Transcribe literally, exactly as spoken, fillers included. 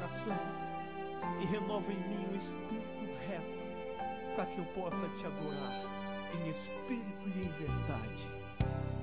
coração e renova em mim um espírito reto, para que eu possa te adorar em espírito e em verdade.